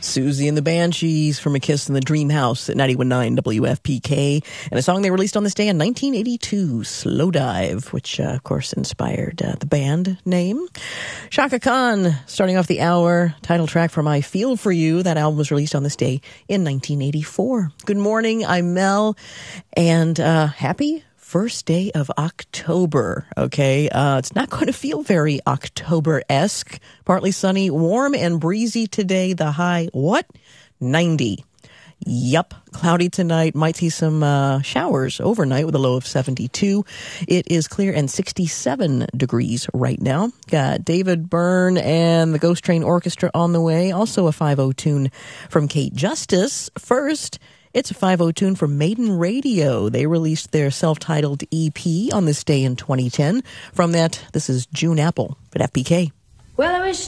Susie and the Banshees from A Kiss in the Dream House at 91.9 WFPK, and a song they released on this day in 1982, Slow Dive, which, of course, inspired the band name. Chaka Khan, starting off the hour, title track from I Feel For You. That album was released on this day in 1984. Good morning, I'm Mel, and happy first day of October, okay? It's not going to feel very October-esque. Partly sunny, warm and breezy today. The high, 90. Yup, cloudy tonight. Might see some showers overnight with a low of 72. It is clear and 67 degrees right now. Got David Byrne and the Ghost Train Orchestra on the way. Also a 5-0 tune from Kate Justice. First, it's a 5-0 tune from Maiden Radio. They released their self-titled EP on this day in 2010. From that, this is June Apple at FPK. Well, I wish